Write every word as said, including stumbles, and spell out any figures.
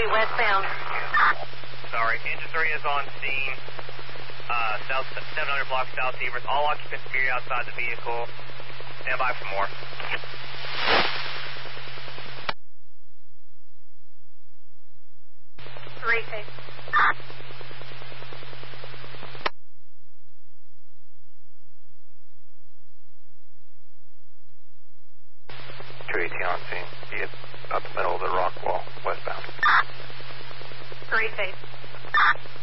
three westbound. Sorry, engine three is on scene. Uh, south seven hundred block South Evers. All occupants be outside the vehicle. Stand by for more. Three, face. two eighteen on scene. He is up the middle of the rock wall, westbound. Three, face.